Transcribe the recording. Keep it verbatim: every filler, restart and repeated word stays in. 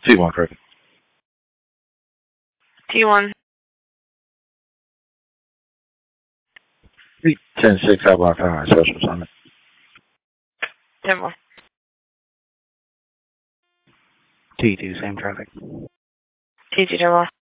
T one, correct. T one. ten six, I block high, special summit. ten one. T two, same traffic. T two, ten one.